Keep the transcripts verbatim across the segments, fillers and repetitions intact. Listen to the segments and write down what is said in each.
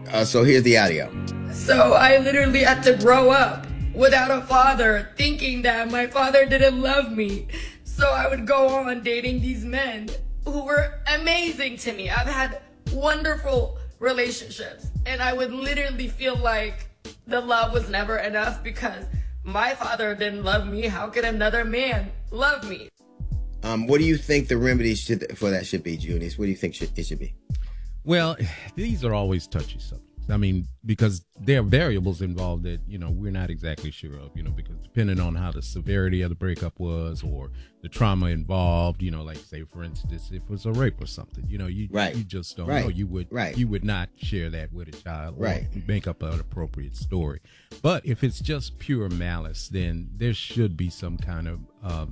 Uh, so here's the audio. So I literally had to grow up without a father, thinking that my father didn't love me. So I would go on dating these men who were amazing to me. I've had wonderful relationships, and I would literally feel like the love was never enough because my father didn't love me. How could another man love me? Um, what do you think the remedy should, for that should be, Junius? What do you think should, it should be? Well, these are always touchy subjects. I mean, because there are variables involved that, you know, we're not exactly sure of, you know, because depending on how the severity of the breakup was or the trauma involved, you know, like say, for instance, if it was a rape or something, you know, you right. you just don't right. know. You would right. you would not share that with a child or right. make up an appropriate story. But if it's just pure malice, then there should be some kind of um,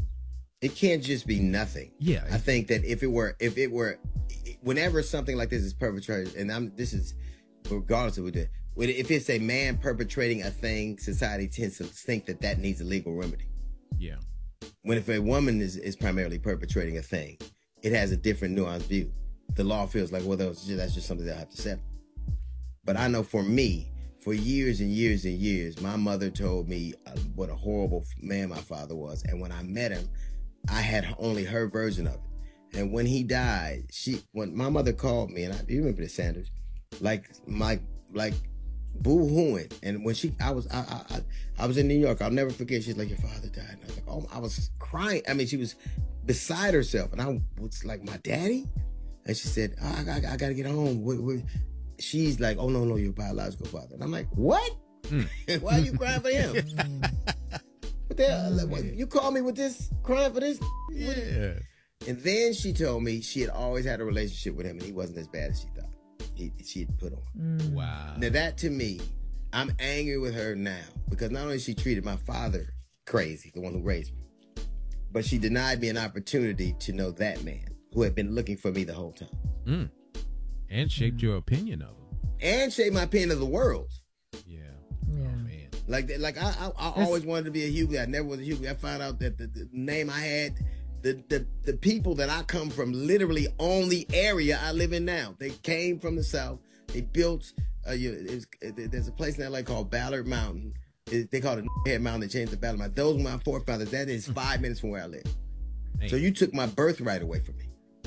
it can't just be nothing. Yeah. I think that if it were if it were whenever something like this is perpetrated, and I'm this is regardless of what it, if it's a man perpetrating a thing, society tends to think that that needs a legal remedy. Yeah. When if a woman is, is primarily perpetrating a thing, it has a different nuanced view. The law feels like, well, that's just, that's just something they'll have to settle. But I know for me, for years and years and years, my mother told me uh, what a horrible man my father was. And when I met him, I had only her version of it. And when he died, she when my mother called me, and I, you remember this, Sanders? Like my like boo-hooing, and when she I was I, I I was in New York, I'll never forget. She's like, your father died, and I was like, oh, I was crying. I mean, she was beside herself, and I was like, my daddy, and she said, oh, I, I, I gotta get home. We're, we're... She's like, oh no no, your biological father, and I'm like, what? Mm. Why are you crying for him? What the hell? What, you called me with this crying for this? Yeah. And then she told me she had always had a relationship with him, and he wasn't as bad as she thought. He, she had put on. Mm. Wow. Now that to me, I'm angry with her now because not only she treated my father crazy, the one who raised me, but she denied me an opportunity to know that man who had been looking for me the whole time. Mm. And shaped mm. your opinion of him. And shaped my opinion of the world. Yeah. Yeah. Oh, man. Like, like I, I, I always wanted to be a Hughley. I never was a Hughley. I found out that the, the name I had, The, the the people that I come from literally own the area I live in now. They came from the South. They built, uh, you know, it was, it, there's a place in L A called Ballard Mountain. It, they called it Head Mountain. They changed it to Ballard Mountain. Those were my forefathers. That is five minutes from where I live. Hey. So you took my birthright away from me.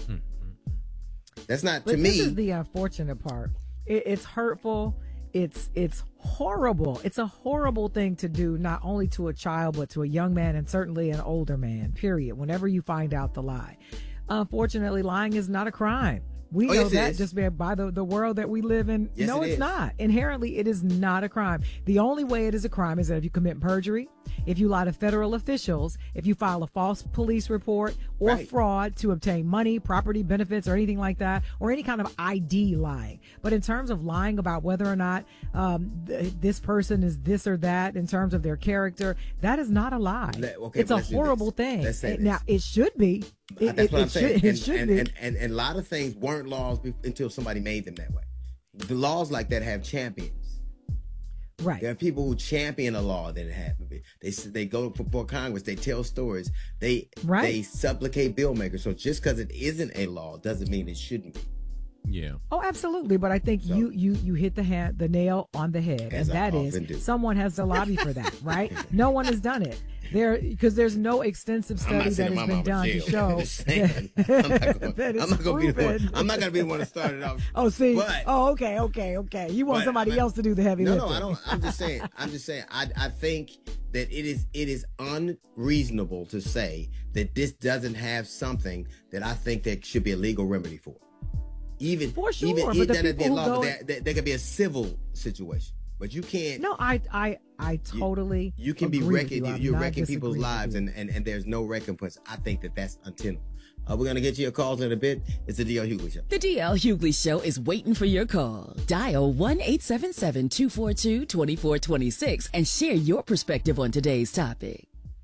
Mm-hmm. That's not, but to this me. This is the unfortunate part. It, it's hurtful. It's it's horrible. It's a horrible thing to do, not only to a child, but to a young man and certainly an older man, period, whenever you find out the lie. Unfortunately, lying is not a crime. We oh, know yes, that just by the, the world that we live in. Yes, no, it it's is. not. Inherently, it is not a crime. The only way it is a crime is that if you commit perjury, if you lie to federal officials, if you file a false police report or right. fraud to obtain money, property, benefits, or anything like that, or any kind of I D lying. But in terms of lying about whether or not um, th- this person is this or that in terms of their character, that is not a lie. Let, okay, it's a horrible thing. Let's say it, now, it should be. It, That's it, what I'm it saying. Should, it and, should and, be. And, and, and a lot of things weren't laws be- until somebody made them that way. The laws like that have champions. Right. There are people who champion a law that it happened. They they go before Congress. They tell stories. They right. they supplicate bill makers. So just because it isn't a law doesn't mean it shouldn't be. Yeah. Oh, absolutely. But I think so, you you you hit the hand the nail on the head, and that is do. someone has to lobby for that, right? No one has done it. There, because there's no extensive study that has been done to show that, that I'm not going to be the one. I'm not going to be the one to start it off. Oh, see. But, oh, okay, okay, okay. You want but, somebody I mean, else to do the heavy no, lifting. No, I don't. I'm just saying. I'm just saying. I I think that it is it is unreasonable to say that this doesn't have something that I think there should be a legal remedy for. Even for sure, even but it, the that people law, who go, there, there, there could be a civil situation. But you can't. No, I, I, I totally. You, you can agree be wrecking. you. You're wrecking people's lives, and, and, and there's no recompense. I think that that's untenable. Uh, we're gonna get to your calls in a bit. It's the D L Hughley Show. The D L Hughley Show is waiting for your call. Dial one eight seven seven two four two two four two six and share your perspective on today's topic.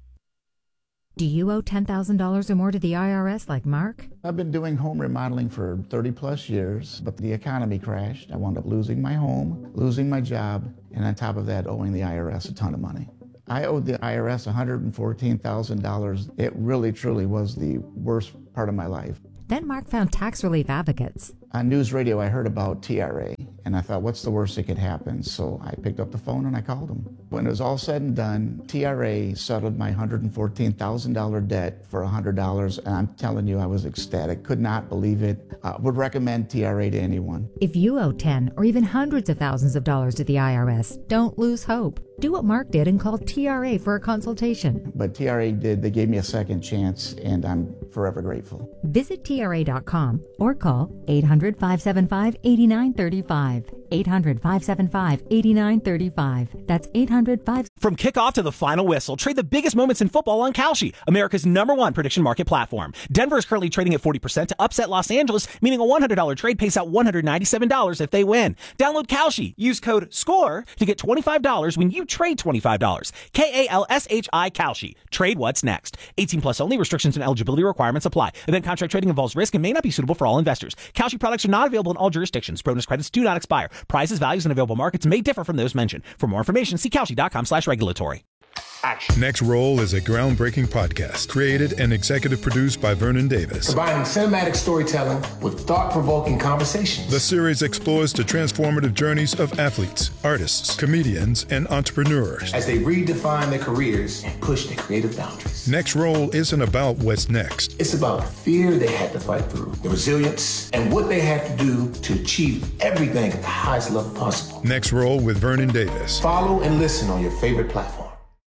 Do you owe ten thousand dollars or more to the I R S like Mark? I've been doing home remodeling for thirty plus years, but the economy crashed. I wound up losing my home, losing my job, and on top of that, owing the I R S a ton of money. I owed the I R S one hundred fourteen thousand dollars. It really, truly was the worst part of my life. Then Mark found Tax Relief Advocates. On news radio, I heard about T R A, And I thought, what's the worst that could happen? So I picked up the phone and I called them. When it was all said and done, T R A settled my one hundred fourteen thousand dollars debt for one hundred dollars. And I'm telling you, I was ecstatic. Could not believe it. Uh, would recommend T R A to anyone. If you owe ten or even hundreds of thousands of dollars to the I R S, don't lose hope. Do what Mark did and call T R A for a consultation. But T R A did. They gave me a second chance, and I'm forever grateful. Visit T R A dot com or call eight hundred, five seven five, eight nine three five. eight hundred, five seven five, eight nine three five. That's eight hundred, five. From kickoff to the final whistle, trade the biggest moments in football on Kalshi, America's number one prediction market platform. Denver is currently trading at forty percent to upset Los Angeles, meaning a one hundred dollars trade pays out one hundred ninety-seven dollars if they win. Download Kalshi. Use code SCORE to get twenty-five dollars when you trade twenty-five dollars. K A L S H I Kalshi. Trade what's next. eighteen plus only. Restrictions and eligibility requirements apply. Event contract trading involves risk and may not be suitable for all investors. Kalshi products are not available in all jurisdictions. Bonus credits do not expire. Prices, values, and available markets may differ from those mentioned. For more information, see Kalshi dot com slash regulatory. Action. Next Roll is a groundbreaking podcast created and executive produced by Vernon Davis. Combining cinematic storytelling with thought-provoking conversations. The series explores the transformative journeys of athletes, artists, comedians, and entrepreneurs as they redefine their careers and push their creative boundaries. Next Roll isn't about what's next. It's about the fear they had to fight through, the resilience, and what they had to do to achieve everything at the highest level possible. Next Roll with Vernon Davis. Follow and listen on your favorite platform.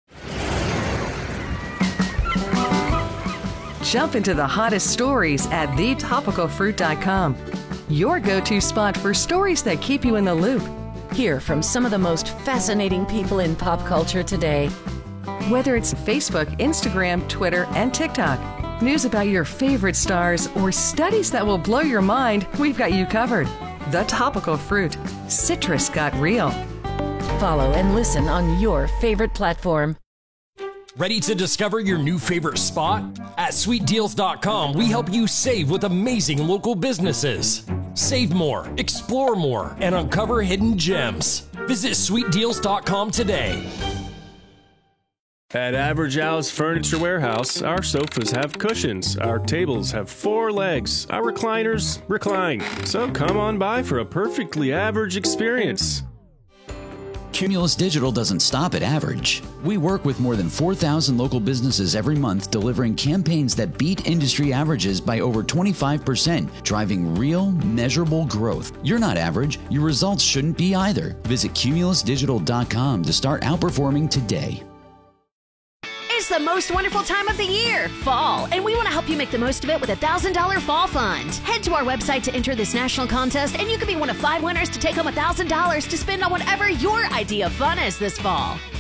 Jump into the hottest stories at the topical fruit dot com. Your go-to spot for stories that keep you in the loop. Hear from some of the most fascinating people in pop culture today. Whether it's Facebook, Instagram, Twitter, and TikTok, news about your favorite stars, or studies that will blow your mind, we've got you covered. The Topical Fruit. Citrus got real. Follow and listen on your favorite platform. Ready to discover your new favorite spot? At sweet deals dot com, we help you save with amazing local businesses. Save more, explore more, and uncover hidden gems. Visit sweet deals dot com today. At Average Al's Furniture Warehouse, our sofas have cushions, our tables have four legs, our recliners recline. So come on by for a perfectly average experience. Cumulus Digital doesn't stop at average. We work with more than four thousand local businesses every month, delivering campaigns that beat industry averages by over twenty-five percent, driving real, measurable growth. You're not average. Your results shouldn't be either. Visit cumulus digital dot com to start outperforming today. It's the most wonderful time of the year, fall, and we want to help you make the most of it with a one thousand dollars Fall Fund. Head to our website to enter this national contest, and you could be one of five winners to take home one thousand dollars to spend on whatever your idea of fun is this fall.